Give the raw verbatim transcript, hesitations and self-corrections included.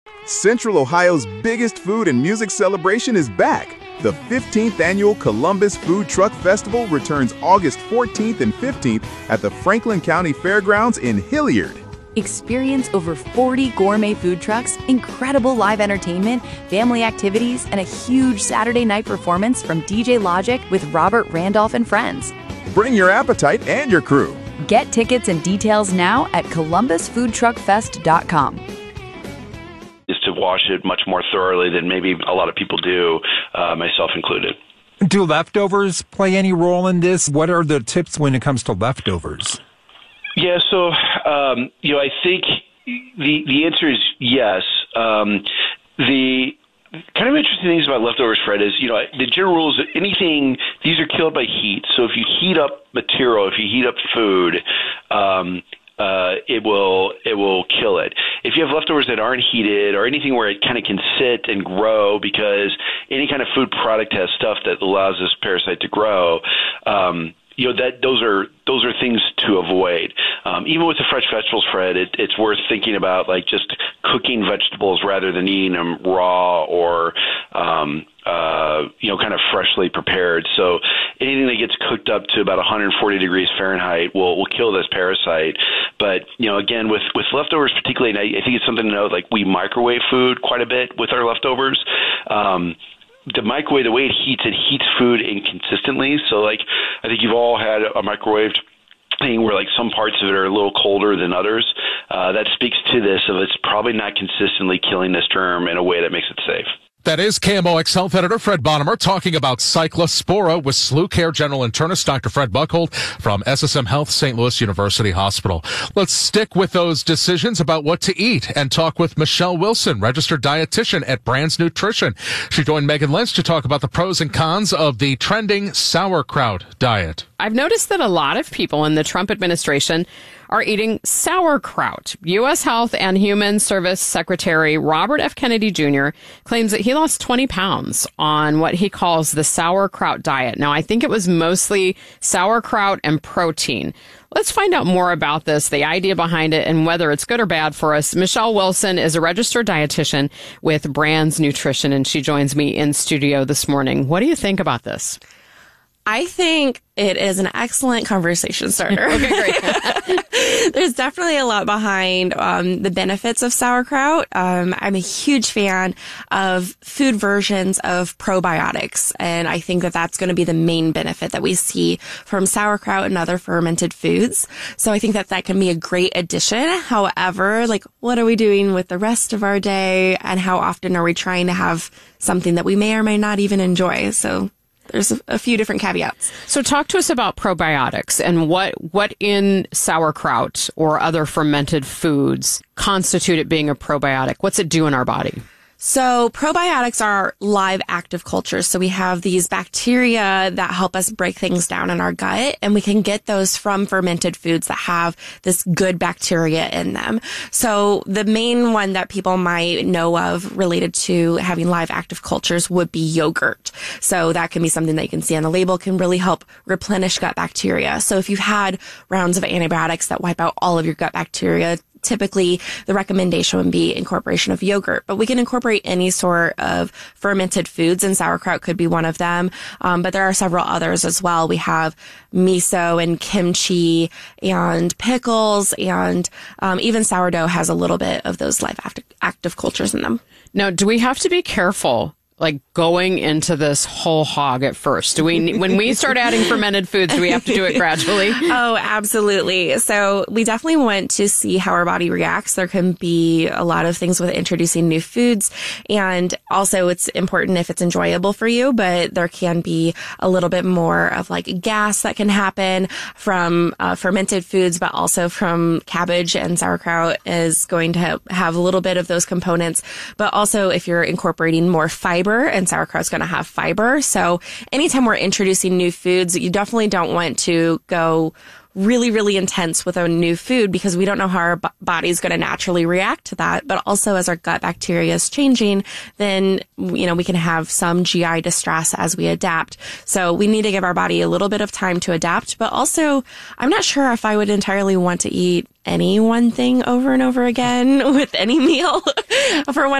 Central Ohio's biggest food and music celebration is back. The fifteenth Annual Columbus Food Truck Festival returns August fourteenth and fifteenth at the Franklin County Fairgrounds in Hilliard. Experience over forty gourmet food trucks, incredible live entertainment, family activities, and a huge Saturday night performance from D J Logic with Robert Randolph and friends. Bring your appetite and your crew. Get tickets and details now at columbus food truck fest dot com. Is to wash it much more thoroughly than maybe a lot of people do, uh, myself included. Do leftovers play any role in this? What are the tips when it comes to leftovers? Yeah, so um, you know, I think the the answer is yes. Um, the kind of interesting things about leftovers, Fred, is you know the general rule is that anything these are killed by heat. So if you heat up material, if you heat up food, um, uh, it will it will kill it. If you have leftovers that aren't heated or anything where it kind of can sit and grow, because any kind of food product has stuff that allows this parasite to grow. Um, You know, that those are those are things to avoid. Um, even with the fresh vegetables, Fred, it, it's worth thinking about like just cooking vegetables rather than eating them raw or um, uh, you know, kind of freshly prepared. So anything that gets cooked up to about one hundred forty degrees Fahrenheit will will kill this parasite. But you know, again, with with leftovers particularly, and I, I think it's something to know. Like we microwave food quite a bit with our leftovers. Um, The microwave, the way it heats, it heats food inconsistently. So, like, I think you've all had a microwaved thing where, like, some parts of it are a little colder than others. Uh, that speaks to this of it's probably not consistently killing this germ in a way that makes it safe. That is K M O X Health Editor Fred Bonnemer talking about Cyclospora with Slew Care General Internist Doctor Fred Buckhold from S S M Health Saint Louis University Hospital. Let's stick with those decisions about what to eat and talk with Michelle Wilson, registered dietitian at Brands Nutrition. She joined Megan Lynch to talk about the pros and cons of the trending sauerkraut diet. I've noticed that a lot of people in the Trump administration are eating sauerkraut. U S Health and Human Service Secretary Robert F. Kennedy Junior claims that he lost twenty pounds on what he calls the sauerkraut diet. Now, I think it was mostly sauerkraut and protein. Let's find out more about this, the idea behind it, and whether it's good or bad for us. Michelle Wilson is a registered dietitian with Brands Nutrition, and she joins me in studio this morning. What do you think about this? I think it is an excellent conversation starter. Okay, great. There's definitely a lot behind um, the benefits of sauerkraut. Um, I'm a huge fan of food versions of probiotics, and I think that that's going to be the main benefit that we see from sauerkraut and other fermented foods. So I think that that can be a great addition. However, like, what are we doing with the rest of our day, and how often are we trying to have something that we may or may not even enjoy? So there's a, a few different caveats. So talk to us about probiotics and what, what in sauerkraut or other fermented foods constitute it being a probiotic. What's it do in our body? So probiotics are live active cultures. So we have these bacteria that help us break things down in our gut, and we can get those from fermented foods that have this good bacteria in them. So the main one that people might know of related to having live active cultures would be yogurt. So that can be something that you can see on the label, can really help replenish gut bacteria. So if you've had rounds of antibiotics that wipe out all of your gut bacteria, typically the recommendation would be incorporation of yogurt, but we can incorporate any sort of fermented foods, and sauerkraut could be one of them. Um, but there are several others as well. We have miso and kimchi and pickles, and um, even sourdough has a little bit of those live active, active cultures in them. Now, do we have to be careful, like, going into this whole hog at first? Do we, when we start adding fermented foods, do we have to do it gradually? Oh, absolutely. So we definitely want to see how our body reacts. There can be a lot of things with introducing new foods, and also it's important if it's enjoyable for you, but there can be a little bit more of like gas that can happen from uh, fermented foods, but also from cabbage, and sauerkraut is going to have, have a little bit of those components. But also if you're incorporating more fiber, and sauerkraut's going to have fiber. So anytime we're introducing new foods, you definitely don't want to go really, really intense with a new food because we don't know how our b- body's going to naturally react to that. But also as our gut bacteria is changing, then, you know, we can have some G I distress as we adapt. So we need to give our body a little bit of time to adapt. But also, I'm not sure if I would entirely want to eat any one thing over and over again with any meal for when